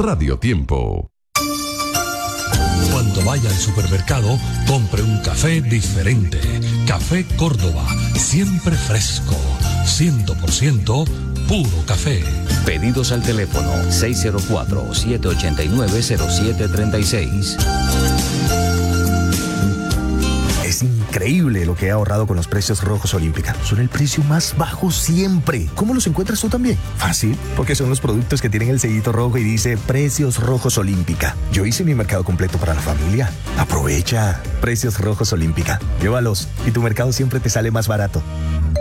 Radio Tiempo. Cuando vaya al supermercado, compre un café diferente. Café Córdoba, siempre fresco, 100% puro café. Pedidos al teléfono 604-789-0736. Es increíble lo que he ahorrado con los precios Rojos Olímpica. Son el precio más bajo siempre. ¿Cómo los encuentras tú también? Fácil, porque son los productos que tienen el sellito rojo y dice Precios Rojos Olímpica. Yo hice mi mercado completo para la familia. Aprovecha. Precios Rojos Olímpica. Llévalos y tu mercado siempre te sale más barato.